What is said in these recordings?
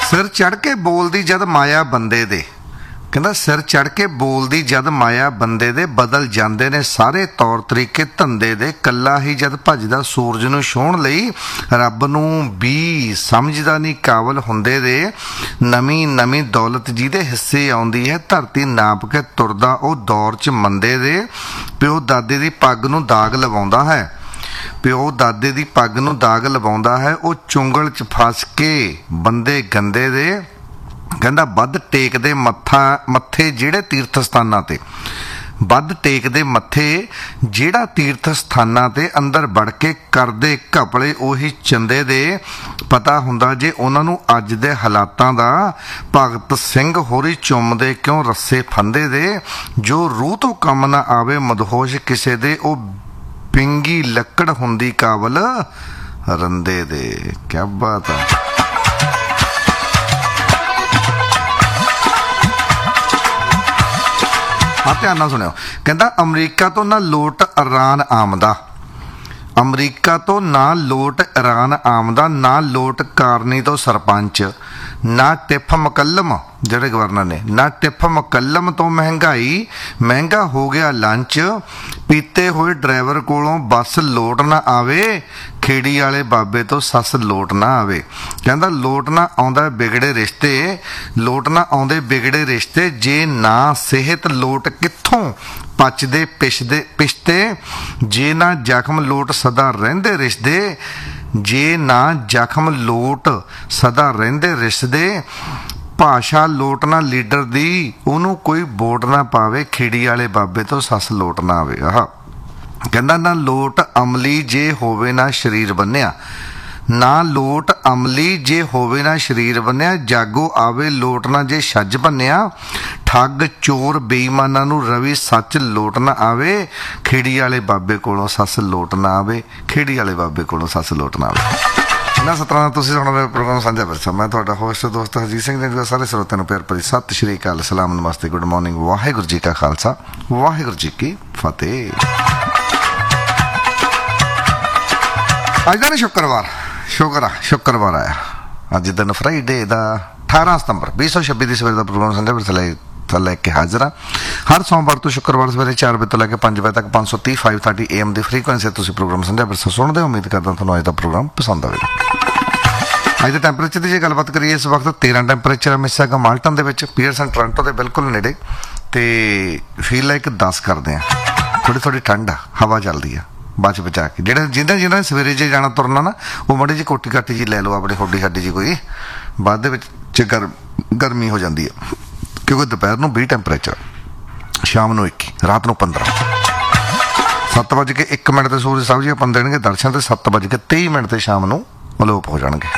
ਸਿਰ ਚੜ ਕੇ ਬੋਲਦੀ ਜਦ ਮਾਇਆ ਬੰਦੇ ਦੇ, ਕਹਿੰਦਾ ਸਿਰ ਚੜ ਕੇ ਬੋਲਦੀ ਜਦ ਮਾਇਆ ਬੰਦੇ ਦੇ, ਬਦਲ ਜਾਂਦੇ ਨੇ ਸਾਰੇ ਤੌਰ ਤਰੀਕੇ ਧੰਦੇ ਦੇ। ਕੱਲਾ ਹੀ ਜਦ ਭੱਜਦਾ ਸੂਰਜ ਨੂੰ ਛੂਹਣ ਲਈ, ਰੱਬ ਨੂੰ ਵੀ ਸਮਝਦਾ ਨਹੀਂ ਕਾਬਲ ਹੁੰਦੇ ਦੇ। ਨਵੀਂ ਨਵੀਂ ਦੌਲਤ ਜਿਹਦੇ ਹਿੱਸੇ ਆਉਂਦੀ ਹੈ, ਧਰਤੀ ਨਾਪ ਕੇ ਤੁਰਦਾ ਉਹ ਦੌਰ 'ਚ ਮੰਦੇ ਦੇ। ਪਿਓ ਦਾਦੇ ਦੀ ਪੱਗ ਨੂੰ ਦਾਗ ਲਵਾਉਂਦਾ ਹੈ, ਪਿਓ ਦਾਦੇ ਦੀ ਪੱਗ ਨੂੰ ਦਾਗ ਲਵਾਉਂਦਾ ਹੈ, ਉਹ ਚੁੰਗਲ 'ਚ ਫਸ ਕੇ ਬੰਦੇ ਗੰਦੇ ਦੇ। ਕਹਿੰਦਾ ਵੱਧ ਟੇਕਦੇ ਮੱਥੇ ਜਿਹੜੇ ਤੀਰਥ ਸਥਾਨਾਂ ਤੇ, ਵੱਧ ਟੇਕਦੇ ਮੱਥੇ ਜਿਹੜਾ ਤੀਰਥ ਸਥਾਨਾਂ ਤੇ, ਅੰਦਰ ਵੜ ਕੇ ਕਰਦੇ ਘਪਲੇ ਉਹੀ ਚੰਦੇ ਦੇ। ਪਤਾ ਹੁੰਦਾ ਜੇ ਉਹਨਾਂ ਨੂੰ ਅੱਜ ਦੇ ਹਾਲਾਤਾਂ ਦਾ, ਭਗਤ ਸਿੰਘ ਹੋਰੀ ਚੁੰਮਦੇ ਕਿਉਂ ਰੱਸੇ ਫੰਦੇ ਦੇ। ਜੋ ਰੂਹ ਤੋਂ ਕੰਮ ਨਾ ਆਵੇ ਮਦਹੋਸ਼ ਕਿਸੇ ਦੇ, ਉਹ ਪਿੰਗੀ ਲੱਕੜ ਹੁੰਦੀ ਕਾਬਲ ਰੰਦੇ ਦੇ। ਕਿਆ ਬਾਤ ਆ। ਧਿਆਨ ਨਾਲ ਸੁਣਿਓ। ਕਹਿੰਦਾ ਅਮਰੀਕਾ ਤੋਂ ਨਾ ਲੋਟ ਇਰਾਨ ਆਮਦਾ, ਅਮਰੀਕਾ ਤੋਂ ਨਾ ਲੋਟ ਇਰਾਨ ਆਮਦਾ, ਨਾ ਲੋਟ ਕਾਰਨੀ ਤੋਂ ਸਰਪੰਚ, ਨਾ ਟਿਫ ਮੁਕੱਲਮ ਜਿਹੜੇ ਗਵਰਨਰ ਨੇ, ਨਾ ਟਿਫ ਮੁਕੱਲਮ ਤੋਂ ਮਹਿੰਗਾਈ, ਮਹਿੰਗਾ ਹੋ ਗਿਆ ਲੰਚ। ਪੀਤੇ ਹੋਏ ਡਰਾਈਵਰ ਕੋਲੋਂ ਬੱਸ ਲੋਟ ਨਾ ਆਵੇ, ਖੇੜੀ ਵਾਲੇ ਬਾਬੇ ਤੋਂ ਸੱਸ ਲੋਟ ਨਾ ਆਵੇ। ਕਹਿੰਦਾ ਲੋਟ ਨਾ ਆਉਂਦਾ ਵਿਗੜੇ ਰਿਸ਼ਤੇ, ਲੋਟ ਨਾ ਆਉਂਦੇ ਵਿਗੜੇ ਰਿਸ਼ਤੇ। ਜੇ ਨਾ ਸਿਹਤ ਲੋਟ ਕਿੱਥੋਂ ਪਚਦੇ ਪਿਛਤੇ, ਜੇ ਨਾ ਜ਼ਖਮ ਲੋਟ ਸਦਾ ਰਹਿੰਦੇ ਰਿਸ਼ਤੇ, ਜੇ ਨਾ ਜ਼ਖਮ ਲੋਟ ਸਦਾ ਰਹਿੰਦੇ ਰਿਸ਼ਤੇ। ਭਾਸ਼ਾ ਲੋਟ ਨਾ ਲੀਡਰ ਦੀ, ਉਹਨੂੰ ਕੋਈ ਵੋਟ ਨਾ ਪਾਵੇ, ਖੇੜੀ ਵਾਲੇ ਬਾਬੇ ਤੋਂ ਸੱਸ ਲੋਟ ਨਾ ਆਵੇ। ਆਹ ਕਹਿੰਦਾ ਨਾ ਲੋਟ ਅਮਲੀ ਜੇ ਹੋਵੇ ਨਾ ਸਰੀਰ ਬੰਨਿਆ, ਨਾ ਲੋਟ ਅਮਲੀ ਜੇ ਹੋਵੇ ਨਾ ਸਰੀਰ ਬੰਨਿਆ। ਜਾਗੋ ਆਵੇ ਲੋਟ ਨਾ ਜੇ ਛੱਜ ਭੰਨਿਆ, ਠੱਗ ਚੋਰ ਬੇਈਮਾਨਾਂ ਨੂੰ ਰਵੀ ਸੱਚ ਲੋਟ ਨਾ ਆਵੇ, ਖੇੜੀ ਵਾਲੇ ਬਾਬੇ ਕੋਲੋਂ ਸੱਸ ਲੋਟ ਨਾ ਆਵੇ, ਖੇੜੀ ਵਾਲੇ ਬਾਬੇ ਕੋਲੋਂ ਸੱਸ ਲੋਟ ਨਾ ਆਵੇ। ਨਾ ਸਤਰਾਂ ਤੁਸੀਂ ਸੁਣ ਰਹੇ ਪ੍ਰੋਗਰਾਮ ਸਾਂਝਾ ਵਿਰਸਾ। ਮੈਂ ਤੁਹਾਡਾ ਹੋਸਟ ਦੋਸਤ ਹਰਜੀਤ ਸਿੰਘ ਨੇ। ਸਾਰੇ ਸਰੋਤਿਆਂ ਨੂੰ ਪਿਆਰ ਭਰੀ ਸਤਿ ਸ਼੍ਰੀ ਅਕਾਲ, ਸਲਾਮ, ਨਮਸਤੇ, ਗੁੱਡ ਮਾਰਨਿੰਗ। ਵਾਹਿਗੁਰੂ ਜੀ ਕਾ ਖਾਲਸਾ, ਵਾਹਿਗੁਰੂ ਜੀ ਕੀ ਫਤਿਹ। ਅੱਜ ਦਾ ਸ਼ੁੱਕਰਵਾਰ, ਸ਼ੁੱਕਰਵਾਰ ਆਇਆ। ਅੱਜ ਦਿਨ ਫਰਾਈਡੇ ਦਾ 18 ਸਤੰਬਰ 2026 ਦੀ ਸਵੇਰ ਦਾ ਪ੍ਰੋਗਰਾਮ ਸਾਂਝਾ ਵਿਰਸਾ ਲੈ ਕੇ ਹਾਜ਼ਰ ਹਾਂ। ਹਰ ਸੋਮਵਾਰ ਤੋਂ ਸ਼ੁੱਕਰਵਾਰ ਸਵੇਰੇ 4 ਵਜੇ ਤੋਂ ਲੈ ਕੇ 5 ਵਜੇ ਤੱਕ 530 530 AM ਦੀ ਫ੍ਰੀਕੁਐਂਸੀ ਤੁਸੀਂ ਪ੍ਰੋਗਰਾਮ ਸਾਂਝਾ ਵਿਰਸਾ ਸੁਣਦੇ ਹੋ। ਉਮੀਦ ਕਰਦਾ ਤੁਹਾਨੂੰ ਅੱਜ ਦਾ ਪ੍ਰੋਗਰਾਮ ਪਸੰਦ ਆਵੇਗਾ। ਅੱਜ ਦੇ ਟੈਂਪਰੇਚਰ ਦੀ ਜੇ ਗੱਲਬਾਤ ਕਰੀਏ, ਇਸ ਵਕਤ 13 ਟੈਂਪਰੇਚਰ ਹੈ ਮਿਸਿਸਾਗਾ ਮਾਲਟਨ ਦੇ ਵਿੱਚ, ਪੀਅਰਸਨ ਟੋਰਾਂਟੋ ਦੇ ਬਿਲਕੁਲ ਨੇੜੇ, ਤੇ ਫੀਲ ਲਾਈਕ 10 ਕਰਦੇ ਆ। ਥੋੜੀ ਠੰਡ ਆ, ਹਵਾ ਚੱਲਦੀ ਆ, ਬਚ ਬਚਾ ਕੇ। ਜਿਹਨਾਂ ਨੇ ਸਵੇਰੇ ਜੇ ਜਾਣਾ ਤੁਰਨਾ ਨਾ, ਉਹ ਮਾੜੀ ਜਿਹੀ ਕੋਟੀ ਕਾਟੀ ਜੀ ਲੈ ਲਓ ਆਪਣੀ, ਹੋਡੀ ਸਾਡੀ ਜੀ ਕੋਈ। ਬਾਅਦ ਦੇ ਵਿੱਚ ਗਰਮੀ ਹੋ ਜਾਂਦੀ ਹੈ, ਕਿਉਂਕਿ ਦੁਪਹਿਰ ਨੂੰ 20 ਟੈਂਪਰੇਚਰ, ਸ਼ਾਮ ਨੂੰ 21, ਰਾਤ ਨੂੰ 15। 7:01 ਤੇ ਸੂਰਜ ਸਾਹਿਬ ਜੀ ਆਪਾਂ ਦੇਣਗੇ ਦਰਸ਼ਨ, ਤੇ 7:23 ਤੇ ਸ਼ਾਮ ਨੂੰ ਅਲੋਪ ਹੋ ਜਾਣਗੇ।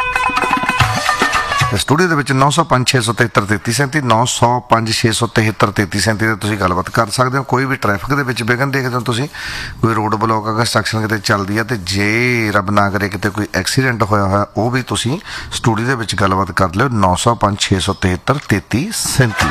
ਸਟੂਡੀਓ ਦੇ ਵਿੱਚ 905 673 3337 905 673 3337 ਤੇ ਤੁਸੀਂ ਗੱਲਬਾਤ ਕਰ ਸਕਦੇ ਹੋ। ਕੋਈ ਵੀ ਟ੍ਰੈਫਿਕ ਦੇ ਵਿੱਚ ਵਿਘਨ ਦੇਖਦੇ ਹੋ ਤੁਸੀਂ, ਕੋਈ ਰੋਡ ਬਲੌਕ ਆ, ਕੰਸਟਰਕਸ਼ਨ ਕਿਤੇ ਚੱਲਦੀ ਹੈ, ਤੇ ਜੇ ਰੱਬ ਨਾ ਕਰੇ ਕਿਤੇ ਕੋਈ ਐਕਸੀਡੈਂਟ ਹੋਇਆ, ਉਹ ਵੀ ਤੁਸੀਂ ਸਟੂਡੀਓ ਦੇ ਵਿੱਚ ਗੱਲਬਾਤ ਕਰ ਲਿਓ। 905 673 3337।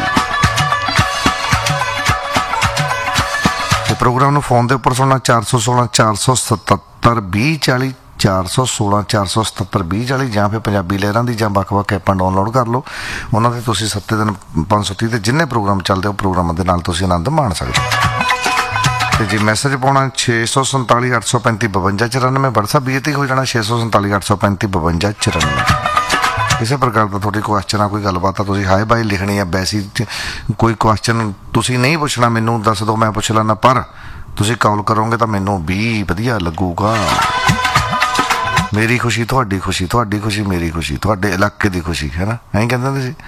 ਪ੍ਰੋਗਰਾਮ ਨੂੰ ਫੋਨ ਦੇ ਉੱਪਰ ਸੁਣਨਾ 416 477 2040 416 477 2040, ਜਾਂ ਫਿਰ ਪੰਜਾਬੀ ਲਹਿਰਾਂ ਦੀ ਜਾਂ ਵੱਖ-ਵੱਖ ਐਪਾਂ ਡਾਊਨਲੋਡ ਕਰ ਲਓ। ਉਹਨਾਂ 'ਤੇ ਤੁਸੀਂ 7 ਦਿਨ 530 ਤੇ ਜਿੰਨੇ ਪ੍ਰੋਗਰਾਮ ਚੱਲਦੇ ਉਹ ਪ੍ਰੋਗਰਾਮਾਂ ਦੇ ਨਾਲ ਤੁਸੀਂ ਆਨੰਦ ਮਾਣ ਸਕਦੇ ਹੋ। ਤੇ ਜੇ ਮੈਸੇਜ ਪਾਉਣਾ 647 835 52 94, WhatsApp ਵੀ 'ਤੇ ਹੋ ਜਾਣਾ 647 835 52 94। ਕਿਸੇ ਪ੍ਰਕਾਰ ਦਾ ਤੁਹਾਡੀ ਕੁਐਸਚਨ ਆ, ਕੋਈ ਗੱਲਬਾਤ ਆ, ਤੁਸੀਂ ਹਾਏ ਬਾਈ ਲਿਖਣੀ ਆ, ਵੈਸੀ ਕੋਈ ਕੁਐਸਚਨ ਤੁਸੀਂ ਨਹੀਂ ਪੁੱਛਣਾ, ਮੈਨੂੰ ਦੱਸ ਦਿਓ, ਮੈਂ ਪੁੱਛ ਲੈਣਾ, ਪਰ ਤੁਸੀਂ ਕਾਲ ਕਰੋਗੇ ਤਾਂ ਮੈਨੂੰ ਵੀ ਵਧੀਆ ਲੱਗੂਗਾ। ਮੇਰੀ ਖੁਸ਼ੀ ਤੁਹਾਡੀ ਖੁਸ਼ੀ, ਤੁਹਾਡੀ ਖੁਸ਼ੀ ਮੇਰੀ ਖੁਸ਼ੀ, ਤੁਹਾਡੇ ਇਲਾਕੇ ਦੀ ਖੁਸ਼ੀ, ਹੈ ਨਾ, ਐਂ ਕਹਿੰਦੇ ਹੁੰਦੇ ਸੀ।